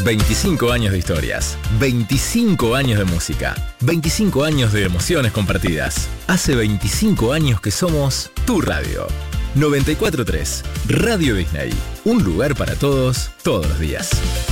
25 años de historias, 25 años de música, 25 años de emociones compartidas. Hace 25 años que somos tu radio. 94.3 Radio Disney. Un lugar para todos, todos los días.